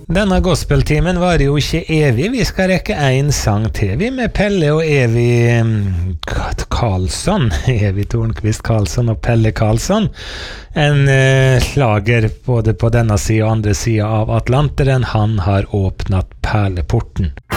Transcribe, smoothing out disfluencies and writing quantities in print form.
Denne gospeltimen var jo ikke evig. Vi skal rekke en sang til vi med Pelle og Evy Karlsson. Evy Tornqvist Karlsson og Pelle Karlsson. En slager både på denne siden og andre siden av Atlanteren. Han har åpnet perleporten.